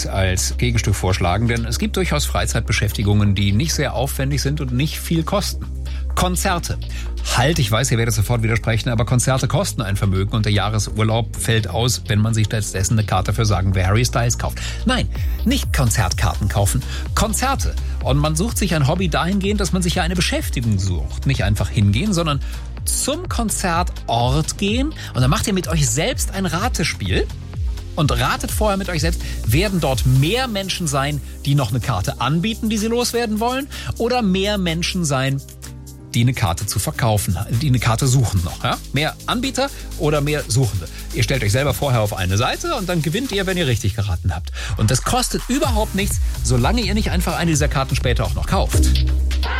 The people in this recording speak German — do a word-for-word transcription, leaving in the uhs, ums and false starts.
Folgendes als Gegenstück vorschlagen, denn es gibt durchaus Freizeitbeschäftigungen, die nicht sehr aufwendig sind und nicht viel kosten. Konzerte. Halt, ich weiß, ihr werdet sofort widersprechen, aber Konzerte kosten ein Vermögen und der Jahresurlaub fällt aus, wenn man sich stattdessen eine Karte für, sagen wir, Harry Styles kauft. Nein, nicht Konzertkarten kaufen, Konzerte. Und man sucht sich ein Hobby dahingehend, dass man sich ja eine Beschäftigung sucht. Nicht einfach hingehen, sondern zum Konzertort gehen und dann macht ihr mit euch selbst ein Ratespiel. Und ratet vorher mit euch selbst, werden dort mehr Menschen sein, die noch eine Karte anbieten, die sie loswerden wollen, oder mehr Menschen sein, die eine Karte zu verkaufen, die eine Karte suchen noch. Ja? Mehr Anbieter oder mehr Suchende. Ihr stellt euch selber vorher auf eine Seite und dann gewinnt ihr, wenn ihr richtig geraten habt. Und das kostet überhaupt nichts, solange ihr nicht einfach eine dieser Karten später auch noch kauft.